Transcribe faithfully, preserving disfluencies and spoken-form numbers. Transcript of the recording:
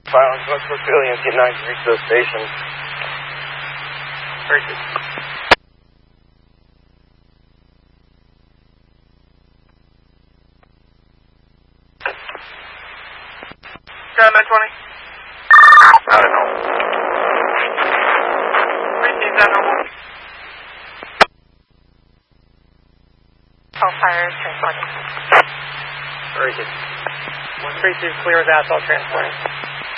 Filing Westbrook Aliens, get nine three to the station. Very good. Got nine twenty. I don't know. Receive that normal. All fires transporting. Very good. one three two clear with assault transporting.